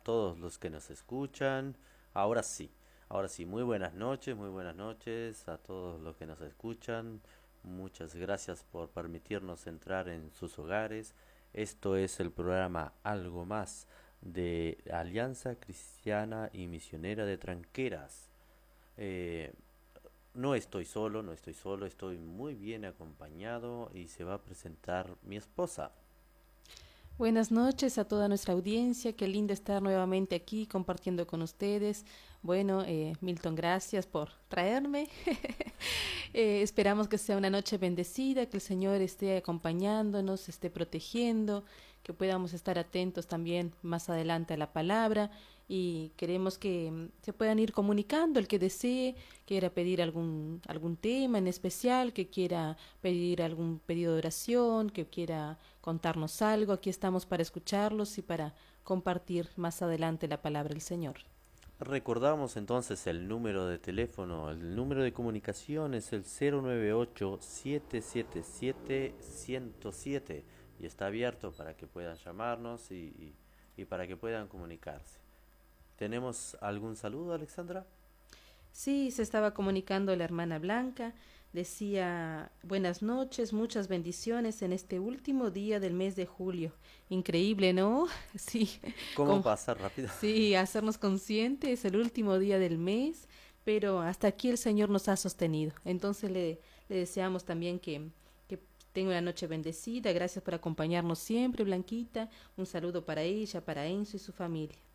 todos los que nos escuchan. Ahora sí, muy buenas noches a todos los que nos escuchan. Muchas gracias por permitirnos entrar en sus hogares. Esto es el programa Algo Más de Alianza Cristiana y Misionera de Tranqueras. Eh, no estoy solo, no estoy solo, estoy muy bien acompañado y se va a presentar mi esposa. Buenas noches a toda nuestra audiencia. Qué lindo estar nuevamente aquí compartiendo con ustedes. Bueno, Milton, gracias por traerme. Esperamos que sea una noche bendecida, que el Señor esté acompañándonos, esté protegiendo, que podamos estar atentos también más adelante a la palabra y queremos que se puedan ir comunicando el que desee, quiera pedir algún tema en especial, que quiera pedir algún pedido de oración, que quiera contarnos algo. Aquí estamos para escucharlos y para compartir más adelante la palabra del Señor. Recordamos entonces el número de teléfono, el número de comunicación es el 098-777-107 y está abierto para que puedan llamarnos y para que puedan comunicarse. ¿Tenemos algún saludo, Alexandra? Sí, se estaba comunicando la hermana Blanca, decía buenas noches, muchas bendiciones en este último día del mes de julio. Increíble, ¿no? Sí, ¿Cómo con, pasa rápido? sí, hacernos conscientes, el último día del mes, pero hasta aquí el Señor nos ha sostenido. Entonces le deseamos también que tenga una noche bendecida. Gracias por acompañarnos siempre, Blanquita. Un saludo para ella, para Enzo y su familia.